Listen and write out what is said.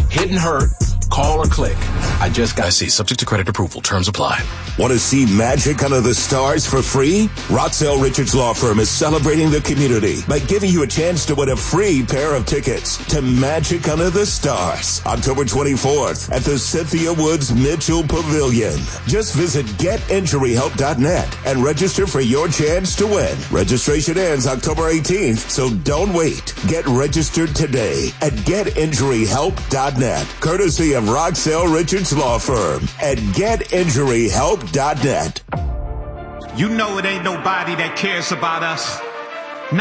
Hit and hurt, call or click. I just got to see. Subject to credit approval. Terms apply. Want to see magic under the stars for free? Roxell Richards Law Firm is celebrating the community by giving you a chance to win a free pair of tickets to Magic Under the Stars, October 24th at the Cynthia Woods Mitchell Pavilion. Just visit getinjuryhelp.net and register for your chance to win. Registration ends October 18th, so don't wait. Get registered today at getinjuryhelp.net, courtesy of Roxell Richards Law Firm at getinjuryhelp.net. You know it ain't nobody that cares about us